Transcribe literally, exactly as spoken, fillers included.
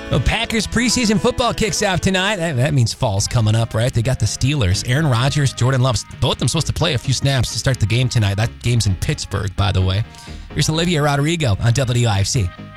Well, Packers preseason football kicks off tonight. That, that means fall's coming up, right? They got the Steelers. Aaron Rodgers, Jordan Love, both of them supposed to play a few snaps to start the game tonight. That game's in Pittsburgh, by the way. Here's Olivia Rodrigo on W I F C.